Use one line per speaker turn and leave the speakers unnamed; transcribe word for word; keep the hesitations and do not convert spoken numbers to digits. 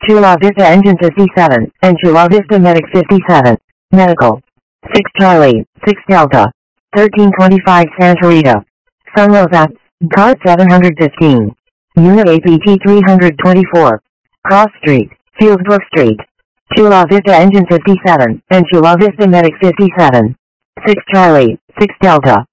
Chula Vista Engine fifty-seven, and Chula Vista Medic fifty-seven, Medical. six Charlie, six Delta. thirteen twenty-five Santa Rita. San Rosa, Card seven hundred fifteen. Unit A P T three twenty-four. Cross Street, Fieldbrook Street. Chula Vista Engine fifty-seven, and Chula Vista Medic fifty-seven. six Charlie, six Delta.